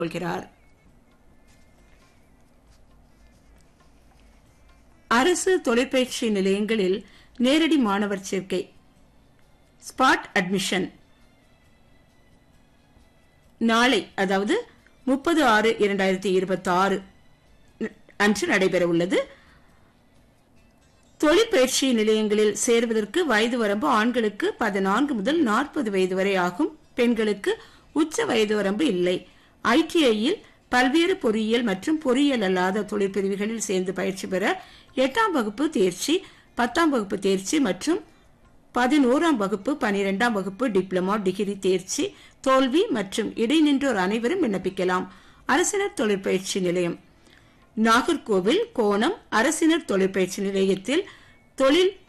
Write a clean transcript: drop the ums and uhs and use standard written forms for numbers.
கொள்கிறார். அரசு தொழிற்பயிற்சி நிலையங்களில் நேரடி மாணவர் சேர்க்கை ஸ்பாட் அட்மிஷன் நாளை, அதாவது 30/6/2026 அன்று நடைபெற உள்ளது. தொழிற்பயிற்சி நிலையங்களில் சேருவதற்கு வயது வரம்பு ஆண்களுக்கு 14 முதல் 40 வயது வரை ஆகும். பெண்களுக்கு உச்ச வயது வரம்பு இல்லை. ஐடிஐயில் பல்வேறு பொறியியல் மற்றும் பொறியியல் அல்லாத தொழிற்பிரிவுகளில் சேர்ந்து பயிற்சி பெற 8ஆம் வகுப்பு தேர்ச்சி, 10ஆம் வகுப்பு தேர்ச்சி மற்றும் 11ஆம் வகுப்பு 12ஆம் வகுப்பு டிப்ளமா டிகிரி தேர்ச்சி தோல்வி மற்றும் இடைநின்றோர் அனைவரும் விண்ணப்பிக்கலாம். அரசினர் தொழிற்பயிற்சி நிலையம் நாகர்கோவில் கோணம் அரசினர் தொழிற்பயிற்சி நிலையத்தில் தொழில்